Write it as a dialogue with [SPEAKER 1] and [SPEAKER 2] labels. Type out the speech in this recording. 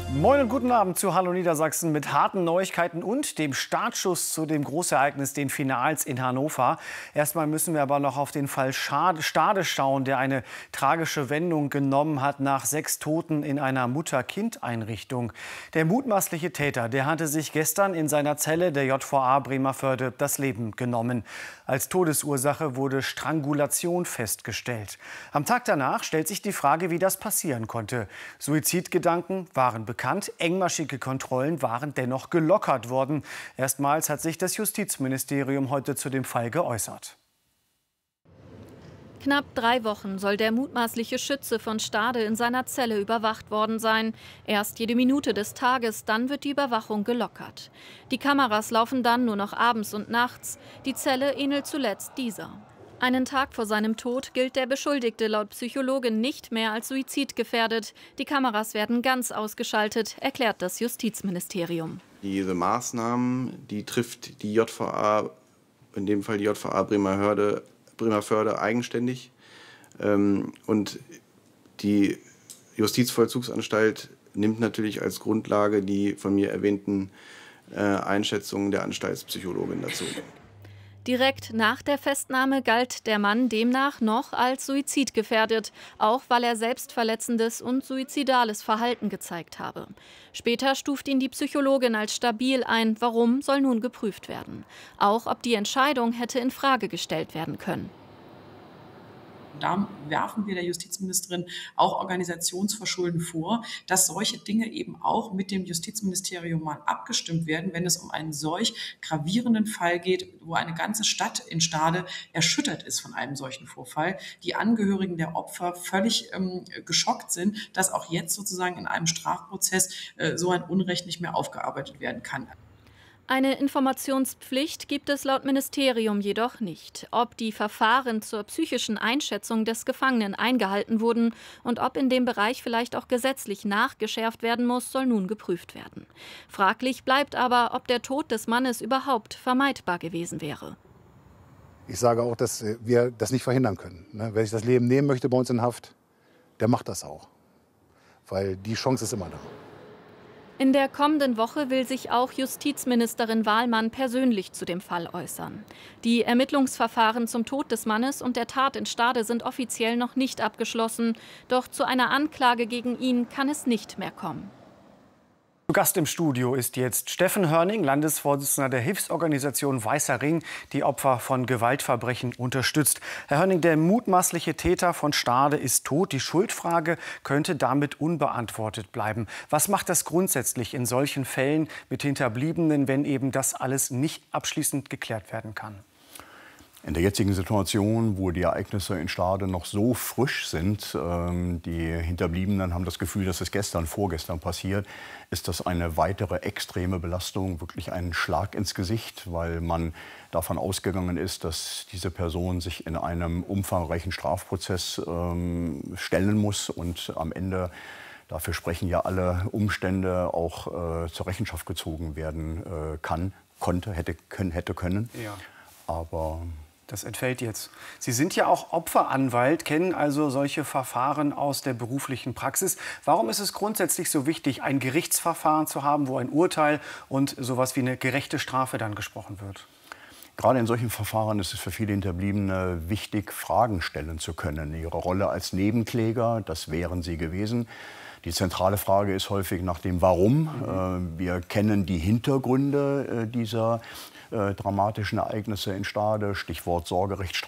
[SPEAKER 1] Moin und guten Abend zu Hallo Niedersachsen mit harten Neuigkeiten und dem Startschuss zu dem Großereignis, den Finals in Hannover. Erstmal müssen wir aber noch auf den Fall Stade schauen, der eine tragische Wendung genommen hat nach 6 Toten in einer Mutter-Kind-Einrichtung. Der mutmaßliche Täter, der hatte sich gestern in seiner Zelle der JVA Bremervörde das Leben genommen. Als Todesursache wurde Strangulation festgestellt. Am Tag danach stellt sich die Frage, wie das passieren konnte. Suizidgedanken waren bekannt. Engmaschige Kontrollen waren dennoch gelockert worden. Erstmals hat sich das Justizministerium heute zu dem Fall geäußert.
[SPEAKER 2] Knapp 3 Wochen soll der mutmaßliche Schütze von Stade in seiner Zelle überwacht worden sein. Erst jede Minute des Tages, dann wird die Überwachung gelockert. Die Kameras laufen dann nur noch abends und nachts. Die Zelle ähnelt zuletzt dieser. Einen Tag vor seinem Tod gilt der Beschuldigte laut Psychologin nicht mehr als suizidgefährdet. Die Kameras werden ganz ausgeschaltet, erklärt das Justizministerium.
[SPEAKER 3] Diese Maßnahmen, die trifft die JVA, in dem Fall die JVA Bremervörde eigenständig. Und die Justizvollzugsanstalt nimmt natürlich als Grundlage die von mir erwähnten Einschätzungen der Anstaltspsychologin dazu.
[SPEAKER 2] Direkt nach der Festnahme galt der Mann demnach noch als suizidgefährdet, auch weil er selbstverletzendes und suizidales Verhalten gezeigt habe. Später stuft ihn die Psychologin als stabil ein. Warum, soll nun geprüft werden. Auch ob die Entscheidung hätte in Frage gestellt werden können.
[SPEAKER 4] Da werfen wir der Justizministerin auch Organisationsverschulden vor, dass solche Dinge eben auch mit dem Justizministerium mal abgestimmt werden, wenn es um einen solch gravierenden Fall geht, wo eine ganze Stadt in Stade erschüttert ist von einem solchen Vorfall. Die Angehörigen der Opfer völlig geschockt sind, dass auch jetzt sozusagen in einem Strafprozess so ein Unrecht nicht mehr aufgearbeitet werden kann.
[SPEAKER 2] Eine Informationspflicht gibt es laut Ministerium jedoch nicht. Ob die Verfahren zur psychischen Einschätzung des Gefangenen eingehalten wurden und ob in dem Bereich vielleicht auch gesetzlich nachgeschärft werden muss, soll nun geprüft werden. Fraglich bleibt aber, ob der Tod des Mannes überhaupt vermeidbar gewesen wäre.
[SPEAKER 5] Ich sage auch, dass wir das nicht verhindern können. Wer sich das Leben nehmen möchte bei uns in Haft, der macht das auch. Weil die Chance ist immer da.
[SPEAKER 2] In der kommenden Woche will sich auch Justizministerin Wahlmann persönlich zu dem Fall äußern. Die Ermittlungsverfahren zum Tod des Mannes und der Tat in Stade sind offiziell noch nicht abgeschlossen. Doch zu einer Anklage gegen ihn kann es nicht mehr kommen.
[SPEAKER 1] Zu Gast im Studio ist jetzt Steffen Hörning, Landesvorsitzender der Hilfsorganisation Weißer Ring, die Opfer von Gewaltverbrechen unterstützt. Herr Hörning, der mutmaßliche Täter von Stade ist tot. Die Schuldfrage könnte damit unbeantwortet bleiben. Was macht das grundsätzlich in solchen Fällen mit Hinterbliebenen, wenn eben das alles nicht abschließend geklärt werden kann?
[SPEAKER 6] In der jetzigen Situation, wo die Ereignisse in Stade noch so frisch sind, die Hinterbliebenen haben das Gefühl, dass es vorgestern passiert, ist das eine weitere extreme Belastung, wirklich ein Schlag ins Gesicht, weil man davon ausgegangen ist, dass diese Person sich in einem umfangreichen Strafprozess stellen muss und am Ende, dafür sprechen ja alle Umstände, auch zur Rechenschaft gezogen werden hätte können.
[SPEAKER 1] Ja.
[SPEAKER 6] Aber
[SPEAKER 1] das entfällt jetzt. Sie sind ja auch Opferanwalt, kennen also solche Verfahren aus der beruflichen Praxis. Warum ist es grundsätzlich so wichtig, ein Gerichtsverfahren zu haben, wo ein Urteil und sowas wie eine gerechte Strafe dann gesprochen wird?
[SPEAKER 6] Gerade in solchen Verfahren ist es für viele Hinterbliebene wichtig, Fragen stellen zu können. Ihre Rolle als Nebenkläger, das wären sie gewesen. Die zentrale Frage ist häufig nach dem Warum. Wir kennen die Hintergründe dieser dramatischen Ereignisse in Stade, Stichwort Sorgerecht,